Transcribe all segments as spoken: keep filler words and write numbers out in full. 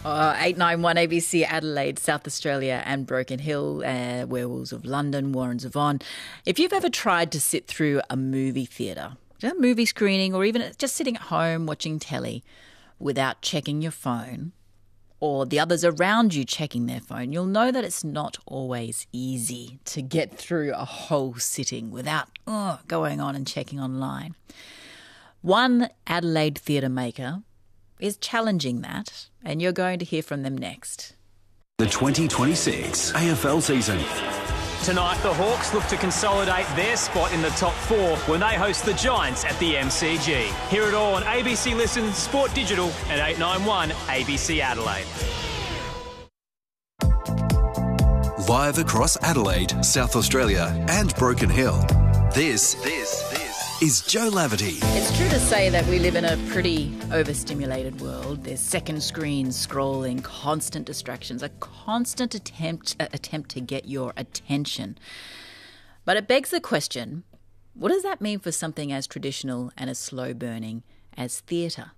Uh, eight nine one A B C Adelaide, South Australia and Broken Hill, uh, Werewolves of London, Warren Zevon. If you've ever tried to sit through a movie theatre, a movie screening, or even just sitting at home watching telly without checking your phone, or the others around you checking their phone, you'll know that it's not always easy to get through a whole sitting without uh, going on and checking online. One Adelaide theatre maker is challenging that, and you're going to hear from them next. The twenty twenty-six A F L season. Tonight, the Hawks look to consolidate their spot in the top four when they host the Giants at the M C G. Hear it all on A B C Listen, Sport Digital and eight nine one A B C Adelaide. Live across Adelaide, South Australia and Broken Hill. This, this, this is Jo Laverty. It's true to say that we live in a pretty overstimulated world. There's second screen scrolling, constant distractions, a constant attempt uh, attempt to get your attention. But it begs the question, what does that mean for something as traditional and as slow burning as theatre?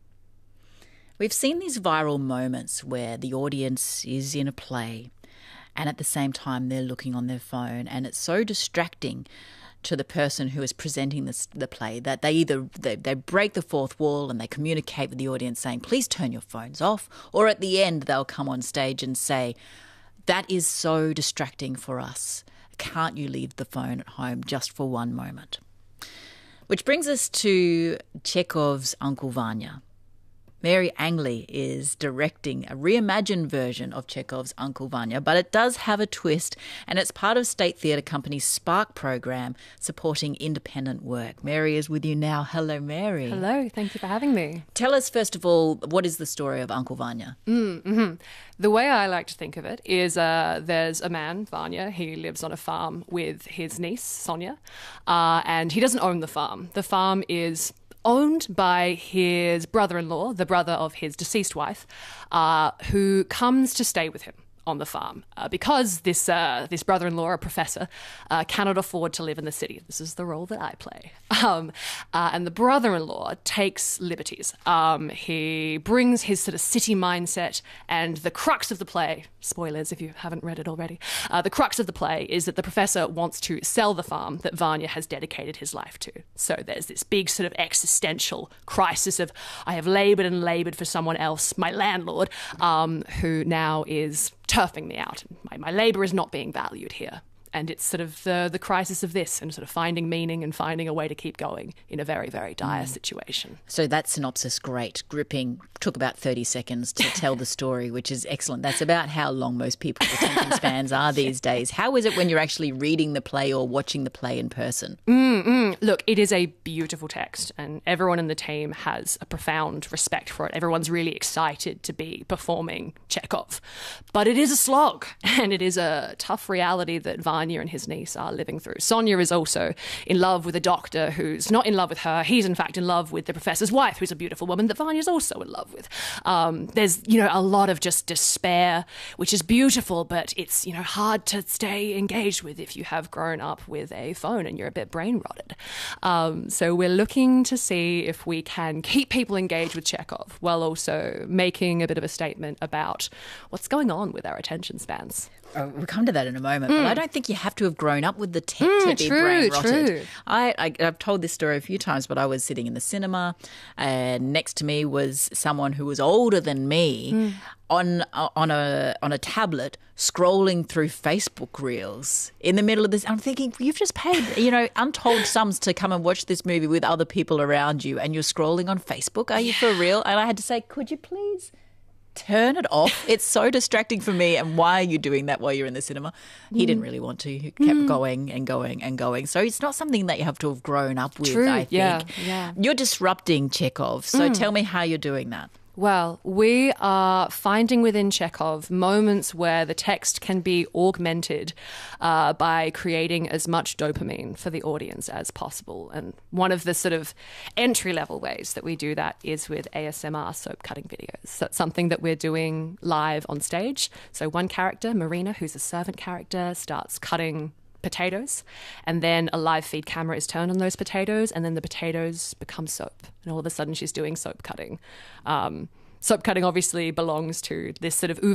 We've seen these viral moments where the audience is in a play and at the same time they're looking on their phone, and it's so distracting to the person who is presenting this, the play that they either they, they break the fourth wall and they communicate with the audience saying, please turn your phones off, or at the end they'll come on stage and say, that is so distracting for us. Can't you leave the phone at home just for one moment? Which brings us to Chekhov's Uncle Vanya. Mary Angley is directing a reimagined version of Chekhov's Uncle Vanya, but it does have a twist, and it's part of State Theatre Company's Spark program supporting independent work. Mary is with you now. Hello, Mary. Hello, thank you for having me. Tell us, first of all, what is the story of Uncle Vanya? Mm, mm-hmm. The way I like to think of it is uh, there's a man, Vanya. He lives on a farm with his niece, Sonia, uh, and he doesn't own the farm. The farm is owned by his brother-in-law, the brother of his deceased wife, uh, who comes to stay with him on the farm uh, because this uh, this brother-in-law, a professor, uh, cannot afford to live in the city. This is the role that I play. Um, uh, and the brother-in-law takes liberties. Um, he brings his sort of city mindset, and the crux of the play, spoilers if you haven't read it already, uh, the crux of the play is that the professor wants to sell the farm that Vanya has dedicated his life to. So there's this big sort of existential crisis of, I have laboured and laboured for someone else, my landlord, um, who now is turfing me out. My, my labour is not being valued here. And it's sort of the, the crisis of this and sort of finding meaning and finding a way to keep going in a very, very dire mm. situation. So that synopsis, great, gripping, took about thirty seconds to tell the story, which is excellent. That's about how long most people's attention spans are these days. How is it when you're actually reading the play or watching the play in person? Mm-mm. Look, it is a beautiful text, and everyone in the team has a profound respect for it. Everyone's really excited to be performing Chekhov. But it is a slog, and it is a tough reality that Vanya and his niece are living through. Sonia is also in love with a doctor who's not in love with her. He's in fact in love with the professor's wife, who's a beautiful woman that Vanya's also in love with. Um, there's, you know, a lot of just despair, which is beautiful, but it's, you know, hard to stay engaged with if you have grown up with a phone and you're a bit brain rotted. Um, so we're looking to see if we can keep people engaged with Chekhov while also making a bit of a statement about what's going on with our attention spans. Oh, we'll come to that in a moment, mm. but I don't think you have to have grown up with the tech mm, to be true, brain rotted. True. I, I, I've told this story a few times, but I was sitting in the cinema and next to me was someone who was older than me mm. on on a on a tablet scrolling through Facebook reels in the middle of this. I'm thinking, you've just paid, you know, untold sums to come and watch this movie with other people around you, and you're scrolling on Facebook. Are you for real? And I had to say, could you please turn it off? It's so distracting for me. And why are you doing that while you're in the cinema? He mm. didn't really want to. He kept mm. going and going and going. So it's not something that you have to have grown up with, True. I think. Yeah, yeah. You're disrupting Chekhov. So mm. tell me how you're doing that. Well, we are finding within Chekhov moments where the text can be augmented uh, by creating as much dopamine for the audience as possible. And one of the sort of entry-level ways that we do that is with A S M R soap cutting videos. That's something that we're doing live on stage. So one character, Marina, who's a servant character, starts cutting potatoes, and then a live feed camera is turned on those potatoes, and then the potatoes become soap, and all of a sudden she's doing soap cutting. Um, soap cutting obviously belongs to this sort of